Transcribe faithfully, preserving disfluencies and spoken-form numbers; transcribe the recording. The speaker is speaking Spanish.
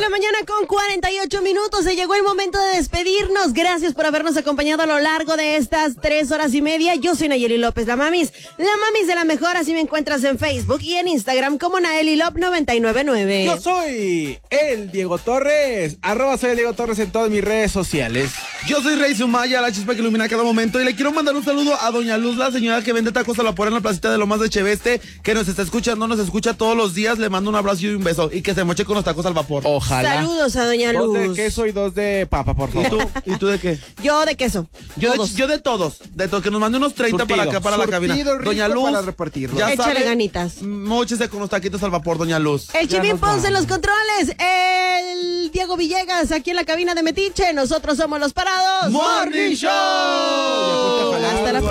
la mañana con cuarenta y ocho minutos. Se llegó el momento de despedirnos. Gracias por habernos acompañado a lo largo de estas tres horas y media. Yo soy Nayeli López, la mamis. La mamis de la mejor, así me encuentras en Facebook y en Instagram como Nayeli Lop noventa y nueve nueve. Yo soy el Diego Torres, arroba soy el Diego Torres en todas mis redes sociales. Yo soy Rey Sumaya, la chispa que ilumina cada momento, y le quiero mandar un saludo a Doña Luz, la señora que vende tacos a la vapor en la placita de Lomas de Cheveste, que nos está escuchando, nos escucha todos los días. Le mando un abrazo y un beso, y que se moche con los tacos al vapor. Ojalá. Saludos a Doña Dos Luz. de queso y dos de papa, por ¿Y favor. tú? ¿Y tú de qué? Yo de queso. Yo de, Todos. yo de todos, de todos, que nos mande unos treinta Surtido, para acá, para la surtido cabina. rico Doña Luz, para repartirlo. ya Échale sabe, ganitas. móchese con los taquitos al vapor, Doña Luz. El Ya Chivín nos Ponce en los vamos. controles. El Diego Villegas aquí en la cabina de Metiche. Nosotros somos los parados. ¡Morning Show! Ya ponte a jalar. Hasta la